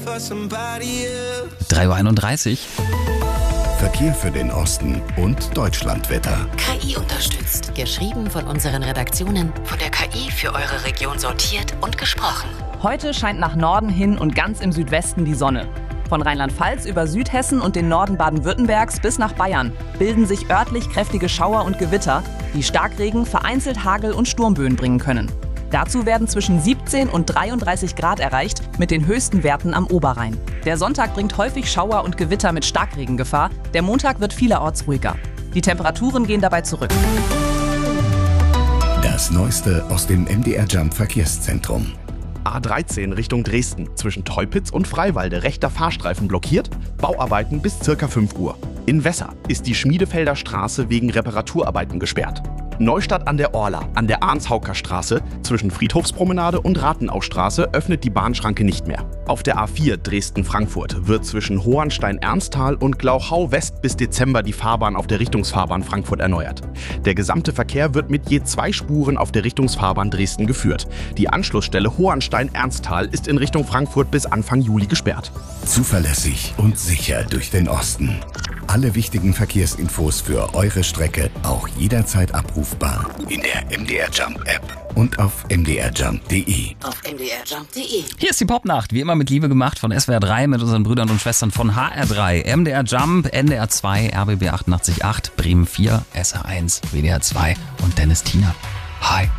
3:31 Uhr. Verkehr für den Osten und Deutschlandwetter. KI unterstützt. Geschrieben von unseren Redaktionen. Von der KI für eure Region sortiert und gesprochen. Heute scheint nach Norden hin und ganz im Südwesten die Sonne. Von Rheinland-Pfalz über Südhessen und den Norden Baden-Württembergs bis nach Bayern bilden sich örtlich kräftige Schauer und Gewitter, die Starkregen, vereinzelt Hagel und Sturmböen bringen können. Dazu werden zwischen 17 und 33 Grad erreicht, mit den höchsten Werten am Oberrhein. Der Sonntag bringt häufig Schauer und Gewitter mit Starkregengefahr. Der Montag wird vielerorts ruhiger. Die Temperaturen gehen dabei zurück. Das Neueste aus dem MDR Jump Verkehrszentrum. A13 Richtung Dresden. Zwischen Teupitz und Freiwalde rechter Fahrstreifen blockiert. Bauarbeiten bis ca. 5 Uhr. In Wesser ist die Schmiedefelder Straße wegen Reparaturarbeiten gesperrt. Neustadt an der Orla, an der Arnshauker Straße, zwischen Friedhofspromenade und Rathenaustraße öffnet die Bahnschranke nicht mehr. Auf der A4 Dresden-Frankfurt wird zwischen Hohenstein-Ernsthal und Glauchau West bis Dezember die Fahrbahn auf der Richtungsfahrbahn Frankfurt erneuert. Der gesamte Verkehr wird mit je 2 Spuren auf der Richtungsfahrbahn Dresden geführt. Die Anschlussstelle Hohenstein-Ernsthal ist in Richtung Frankfurt bis Anfang Juli gesperrt. Zuverlässig und sicher durch den Osten. Alle wichtigen Verkehrsinfos für eure Strecke auch jederzeit abrufbar in der MDR Jump App und auf mdrjump.de. Auf mdrjump.de. Hier ist die Popnacht, wie immer mit Liebe gemacht von SWR 3 mit unseren Brüdern und Schwestern von HR3, MDR Jump, NDR 2, RBB 88.8, Bremen 4, SR1, WDR 2 und Dennis Tiener. Hi.